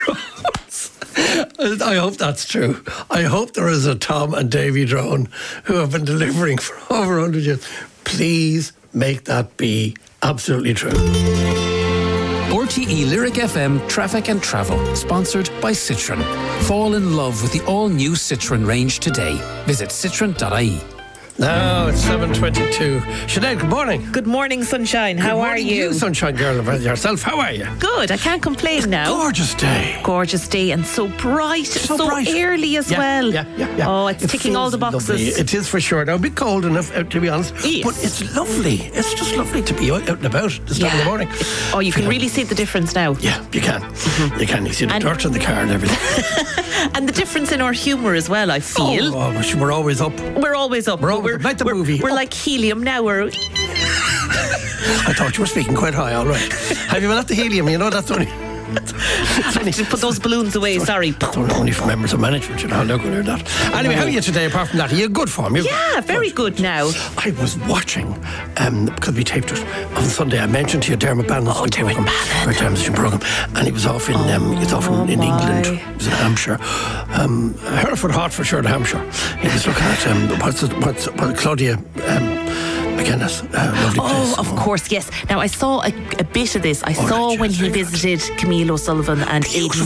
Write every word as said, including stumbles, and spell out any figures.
I hope that's true. I hope there is a Tom and Davy drone who have been delivering for over one hundred years. Please make that be absolutely true. R T E Lyric F M Traffic and Travel, sponsored by Citroen. Fall in love with the all-new Citroen range today. Visit citroen dot I E. Now it's seven twenty-two. Sinead, good morning. Good morning, Sunshine. How Good are morning, you? Sunshine Girl, yourself. How are you? Good. I can't complain now. Gorgeous day. Gorgeous day and so bright, so, So bright. early as Yeah, well. yeah, yeah, yeah. Oh, it's It ticking all the feels boxes. lovely. It is for sure. Now, a bit cold enough, uh, to be honest, Yes. but it's lovely. It's just lovely to be out and about this time of the morning. Oh, you can Feel- really see the difference now. Yeah, you can. You can. You see the And- dirt in the car and everything. And the difference in our humour as well, I feel. Oh, oh, we're always up. We're always up. We're but always up, like the we're, movie. We're Up. like helium now. We're I thought you were speaking quite high, all right. Have you been at the helium? You know, that's only... I have to put those balloons away, sorry. That's only for members of management, you know. Look at that. Anyway, how are you today, apart from that? Are you in good form? You're Yeah, very good now. I was watching, um, because we taped it on Sunday. I mentioned to you Dermot Bannon's Oh, Dermot program, Bannon. our television program, and he was off in, um, he was off in, in my. England. He was in Hampshire, um, Hereford, Hertfordshire, Hampshire. He was looking at um, what's it, what's what, Claudia um, McKenna's uh, lovely place. Oh, of course, yes. Now, I saw a, a bit of this. I saw right, when yes, he very good. visited Camille O'Sullivan and Aidan